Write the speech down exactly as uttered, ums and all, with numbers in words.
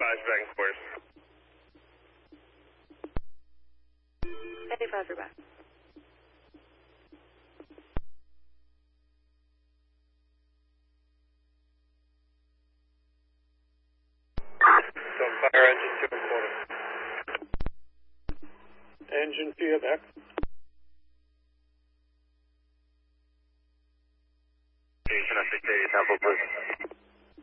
Roger, back and forth. eighty-five, you're back. So fire engine two and quarter. Engine feedback. Can I fix eighty tempo, please?